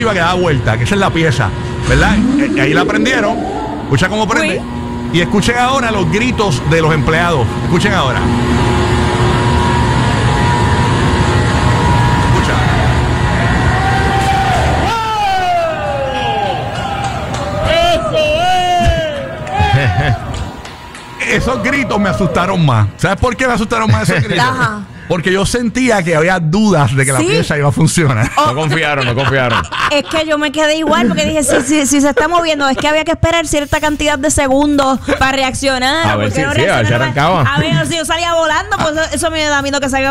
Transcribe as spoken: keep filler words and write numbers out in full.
que da vuelta, que esa es la pieza, ¿verdad? Y ahí la prendieron. Escucha cómo prende. Uy. Y escuchen ahora los gritos de los empleados. Escuchen ahora. Escucha. Esos gritos me asustaron más. ¿Sabes por qué me asustaron más esos gritos? Ajá. Porque yo sentía que había dudas de que la ¿Sí? pieza iba a funcionar. No confiaron, no confiaron. Es que yo me quedé igual porque dije, si, si, si se está moviendo, es que había que esperar cierta cantidad de segundos para reaccionar. A ver porque si- no sí, a ver si reaccionaba. arrancaba. A ver, si yo salía volando, pues eso, eso me da miedo que salga